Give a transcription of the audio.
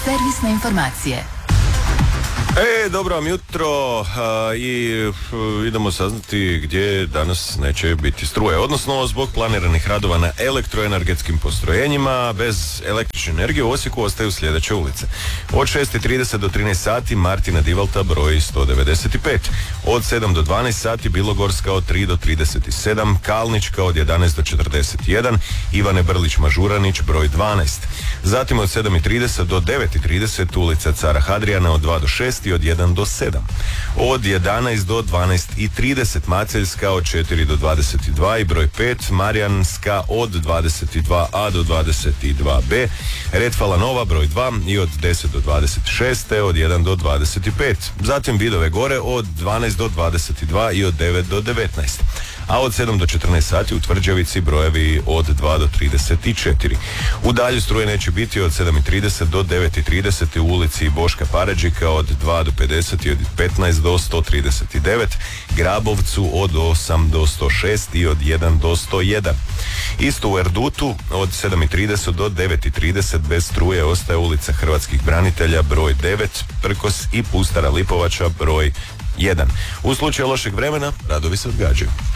Servisne informacije. Dobro vam jutro i idemo saznati gdje danas neće biti struje, odnosno zbog planiranih radova na elektroenergetskim postrojenjima bez električne energije u Osijeku ostaju sljedeće ulice. Od 6:30 do 13 sati Martina Divalta broj 195, od 7 do 12 sati Bilogorska od 3 do 37, Kalnička od 11 do 41, Ivane Brlić-Mažuranić broj 12. Zatim od 7:30 do 9:30 ulica Cara Hadrijana od 2 do 6 i od 1 do 7. Od 11 do 12:30 Maceljska od 4 do 22 i broj 5, Marijanska od 22a do 22b, Redfala Nova broj 2 i od 10 do 26 te od 1 do 25. Zatim Vidove Gore od 12 do 22 i od 9 do 19. A od 7 do 14 sati u Tvrđavici brojevi od 2 do 34. U dalju struje neće biti od 7:30 do 9:30 u ulici Boška Paradžika od 2 do 50 i od 15 do 139, Grabovcu od 8 do 106 i od 1 do 101. Isto u Erdutu od 7:30 do 9:30 bez struje ostaje ulica Hrvatskih branitelja broj 9, Prkos i Pustara Lipovača broj 1. U slučaju lošeg vremena radovi se odgađaju.